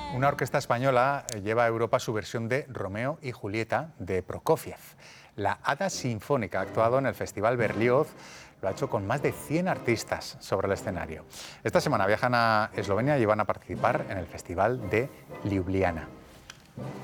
Una orquesta española lleva a Europa su versión de Romeo y Julieta de Prokofiev. La Hada Sinfónica ha actuado en el Festival Berlioz, lo ha hecho con más de 100 artistas sobre el escenario. Esta semana viajan a Eslovenia y van a participar en el Festival de Ljubljana.